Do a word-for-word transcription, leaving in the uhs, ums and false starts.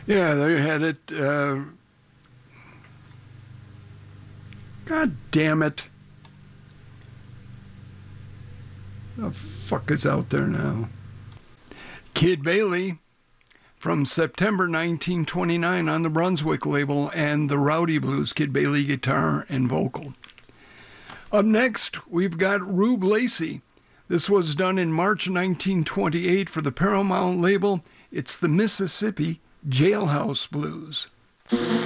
Yeah, they had it. Uh, God damn it. The fuck is out there now? Kid Bailey from September nineteen twenty-nine on the Brunswick label, and the Rowdy Blues, Kid Bailey guitar and vocal. Up next, we've got Rube Lacey. This was done in March nineteen twenty-eight for the Paramount label. It's the Mississippi Jailhouse Blues.